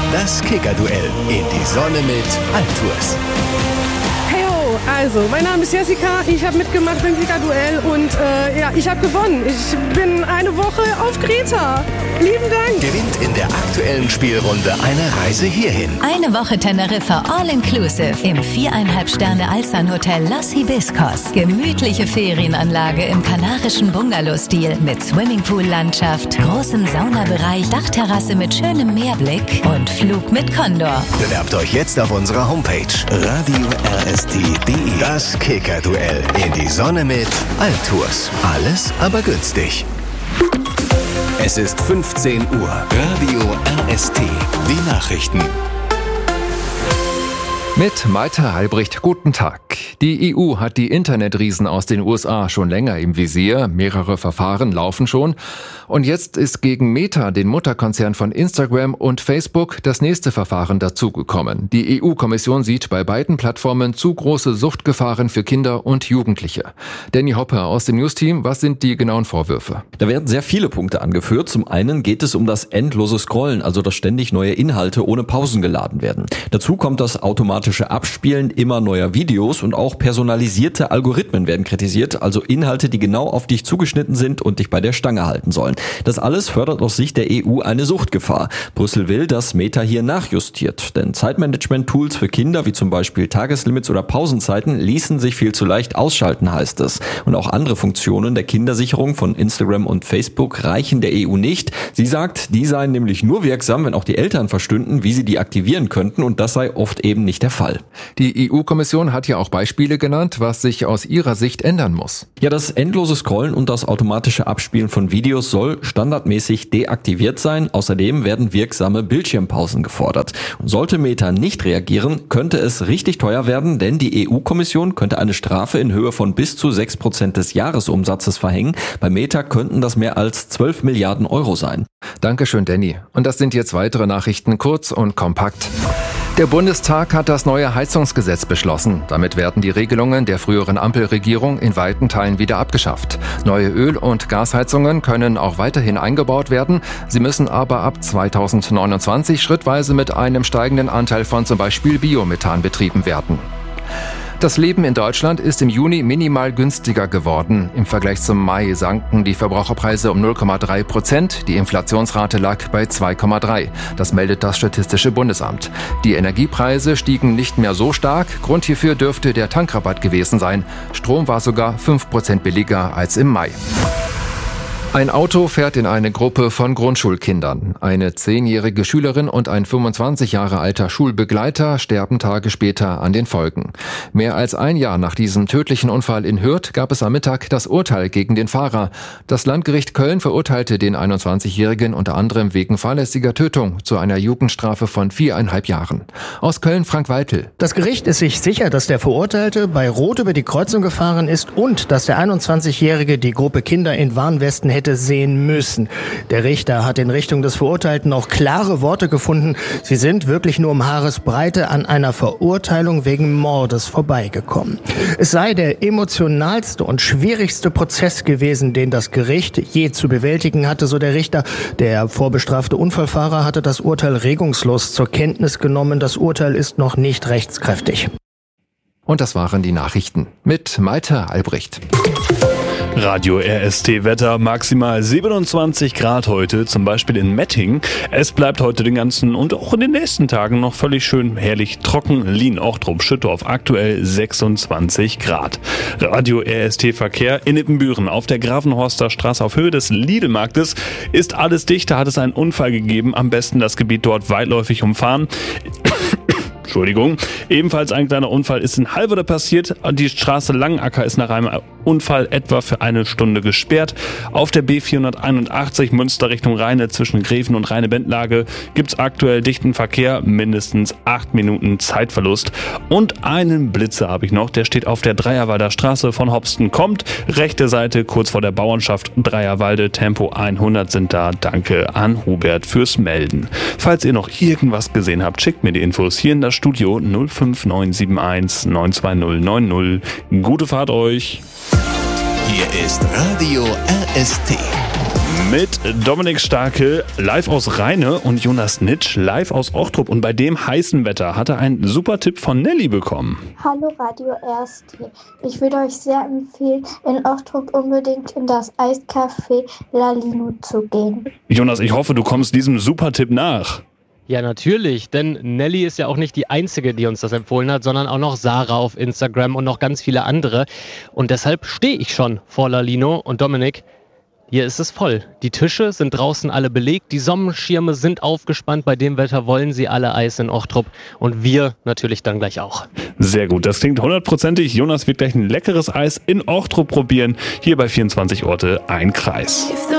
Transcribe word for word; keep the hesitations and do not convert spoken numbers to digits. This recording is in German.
Das Kicker-Duell in die Sonne mit Altours. Also, mein Name ist Jessica, ich habe mitgemacht beim Kicker-Duell und äh, ja, ich habe gewonnen. Ich bin eine Woche auf Kreta. Lieben Dank. Gewinnt in der aktuellen Spielrunde eine Reise hierhin. Eine Woche Teneriffa All-Inclusive im viereinhalb Sterne Alsan-Hotel Los Hibiscos. Gemütliche Ferienanlage im kanarischen Bungalow-Stil mit Swimmingpool-Landschaft, großem Saunabereich, Dachterrasse mit schönem Meerblick und Flug mit Condor. Bewerbt euch jetzt auf unserer Homepage radio r s t punkt d e. Das Kicker-Duell in die Sonne mit Altours. Alles aber günstig. Es ist fünfzehn Uhr. Radio R S T. Die Nachrichten. Mit Malte Halbricht, guten Tag. Die E U hat die Internetriesen aus den U S A schon länger im Visier. Mehrere Verfahren laufen schon. Und jetzt ist gegen Meta, den Mutterkonzern von Instagram und Facebook, das nächste Verfahren dazugekommen. Die E U-Kommission sieht bei beiden Plattformen zu große Suchtgefahren für Kinder und Jugendliche. Danny Hopper aus dem News-Team, was sind die genauen Vorwürfe? Da werden sehr viele Punkte angeführt. Zum einen geht es um das endlose Scrollen, also dass ständig neue Inhalte ohne Pausen geladen werden. Dazu kommt das automatische Abspielen immer neuer Videos und auch personalisierte Algorithmen werden kritisiert, also Inhalte, die genau auf dich zugeschnitten sind und dich bei der Stange halten sollen. Das alles fördert aus Sicht der E U eine Suchtgefahr. Brüssel will, dass Meta hier nachjustiert, denn Zeitmanagement-Tools für Kinder wie zum Beispiel Tageslimits oder Pausenzeiten ließen sich viel zu leicht ausschalten, heißt es. Und auch andere Funktionen der Kindersicherung von Instagram und Facebook reichen der E U nicht. Sie sagt, die seien nämlich nur wirksam, wenn auch die Eltern verstünden, wie sie die aktivieren könnten, und das sei oft eben nicht der Fall. Die E U-Kommission hat ja auch Beispiele genannt, was sich aus ihrer Sicht ändern muss. Ja, das endlose Scrollen und das automatische Abspielen von Videos soll standardmäßig deaktiviert sein. Außerdem werden wirksame Bildschirmpausen gefordert. Und sollte Meta nicht reagieren, könnte es richtig teuer werden, denn die E U-Kommission könnte eine Strafe in Höhe von bis zu sechs Prozent des Jahresumsatzes verhängen. Bei Meta könnten das mehr als zwölf Milliarden Euro sein. Dankeschön, Danny. Und das sind jetzt weitere Nachrichten, kurz und kompakt. Der Bundestag hat das neue Heizungsgesetz beschlossen. Damit werden die Regelungen der früheren Ampelregierung in weiten Teilen wieder abgeschafft. Neue Öl- und Gasheizungen können auch weiterhin eingebaut werden. Sie müssen aber ab zweitausendneunundzwanzig schrittweise mit einem steigenden Anteil von zum Beispiel Biomethan betrieben werden. Das Leben in Deutschland ist im Juni minimal günstiger geworden. Im Vergleich zum Mai sanken die Verbraucherpreise um null Komma drei Prozent. Die Inflationsrate lag bei zwei Komma drei. Das meldet das Statistische Bundesamt. Die Energiepreise stiegen nicht mehr so stark. Grund hierfür dürfte der Tankrabatt gewesen sein. Strom war sogar fünf Prozent billiger als im Mai. Ein Auto fährt in eine Gruppe von Grundschulkindern. Eine zehnjährige Schülerin und ein fünfundzwanzig Jahre alter Schulbegleiter sterben Tage später an den Folgen. Mehr als ein Jahr nach diesem tödlichen Unfall in Hürth gab es am Mittag das Urteil gegen den Fahrer. Das Landgericht Köln verurteilte den einundzwanzigjährigen unter anderem wegen fahrlässiger Tötung zu einer Jugendstrafe von viereinhalb Jahren. Aus Köln Frank Weitel. Das Gericht ist sich sicher, dass der Verurteilte bei Rot über die Kreuzung gefahren ist und dass der einundzwanzigjährige die Gruppe Kinder in Warnwesten hätte hätte sehen müssen. Der Richter hat in Richtung des Verurteilten auch klare Worte gefunden. Sie sind wirklich nur um Haaresbreite an einer Verurteilung wegen Mordes vorbeigekommen. Es sei der emotionalste und schwierigste Prozess gewesen, den das Gericht je zu bewältigen hatte, so der Richter. Der vorbestrafte Unfallfahrer hatte das Urteil regungslos zur Kenntnis genommen. Das Urteil ist noch nicht rechtskräftig. Und das waren die Nachrichten mit Malte Albrecht. Radio R S T Wetter, maximal siebenundzwanzig Grad heute, zum Beispiel in Mettingen. Es bleibt heute den ganzen und auch in den nächsten Tagen noch völlig schön herrlich trocken. Lien-Ochtrup-Schüttorf aktuell sechsundzwanzig Grad. Radio R S T Verkehr in Ippenbüren auf der Grafenhorster Straße auf Höhe des Lidl-Marktes ist alles dicht. Da hat es einen Unfall gegeben. Am besten das Gebiet dort weitläufig umfahren. Entschuldigung. Ebenfalls ein kleiner Unfall ist in Halverde passiert. Die Straße Langenacker ist nach einem Unfall etwa für eine Stunde gesperrt. Auf der B vierhunderteinundachtzig Münster Richtung Rheine zwischen Greven und Rheine-Bentlage gibt es aktuell dichten Verkehr, mindestens acht Minuten Zeitverlust. Und einen Blitzer habe ich noch, der steht auf der Dreierwalder Straße von Hopsten kommt. Rechte Seite kurz vor der Bauernschaft Dreierwalde, Tempo hundert sind da. Danke an Hubert fürs Melden. Falls ihr noch irgendwas gesehen habt, schickt mir die Infos hier in das Studio null fünf neun sieben eins neun zwei null neun null. Gute Fahrt euch! Hier ist Radio R S T mit Dominik Starke live aus Rheine und Jonas Nitsch live aus Ochtrup. Und bei dem heißen Wetter hat er einen super Tipp von Nelly bekommen. Hallo Radio R S T. Ich würde euch sehr empfehlen, in Ochtrup unbedingt in das Eiscafé Lalino zu gehen. Jonas, ich hoffe, du kommst diesem super Tipp nach. Ja, natürlich, denn Nelly ist ja auch nicht die Einzige, die uns das empfohlen hat, sondern auch noch Sarah auf Instagram und noch ganz viele andere. Und deshalb stehe ich schon vor Lalino und Dominik, hier ist es voll. Die Tische sind draußen alle belegt, die Sonnenschirme sind aufgespannt, bei dem Wetter wollen sie alle Eis in Ochtrup und wir natürlich dann gleich auch. Sehr gut, das klingt hundertprozentig. Jonas wird gleich ein leckeres Eis in Ochtrup probieren, hier bei vierundzwanzig Orte, ein Kreis.